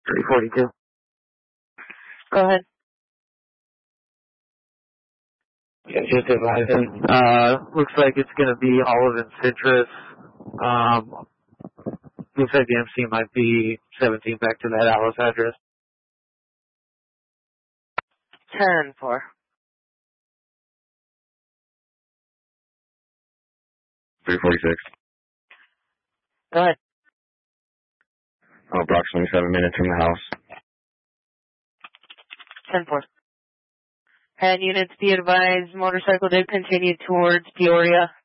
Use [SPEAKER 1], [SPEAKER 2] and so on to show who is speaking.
[SPEAKER 1] 342.
[SPEAKER 2] Go ahead.
[SPEAKER 1] Yeah, just advising. Looks like it's going to be Olive and Citrus. Looks like the MC might be 17 back to that Alice address.
[SPEAKER 2] 10-4.
[SPEAKER 3] 346.
[SPEAKER 2] Go ahead.
[SPEAKER 3] Approximately 7 minutes from the house.
[SPEAKER 2] 10-4. And units be advised, motorcycle did continue towards Peoria.